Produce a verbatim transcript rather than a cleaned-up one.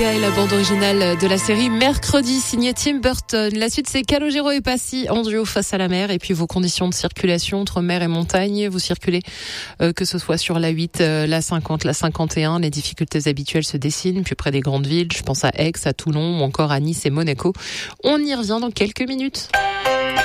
Et la bande originale de la série Mercredi, signée Tim Burton. La suite, c'est Calogero et Passy en duo face à la mer. Et puis vos conditions de circulation entre mer et montagne. Vous circulez, euh, que ce soit sur la huit, euh, la cinquante, la cinquante et un. Les difficultés habituelles se dessinent. Puis près des grandes villes, je pense à Aix, à Toulon ou encore à Nice et Monaco. On y revient dans quelques minutes.